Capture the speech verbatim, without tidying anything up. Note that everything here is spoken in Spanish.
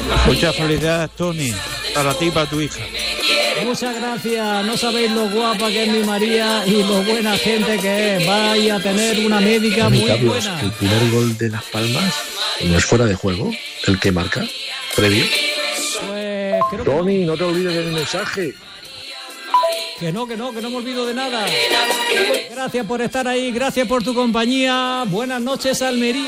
Muchas felicidades, Tony, para ti y para tu hija. Muchas gracias. No sabéis lo guapa que es mi María y lo buena gente que es. Vaya a tener una médica muy Carlos, buena. el primer gol de Las Palmas no es fuera de juego, el que marca previo. Pues creo que Tony, no te olvides del mensaje. Que no, que no, que no me olvido de nada. Gracias por estar ahí, gracias por tu compañía. Buenas noches, Almería.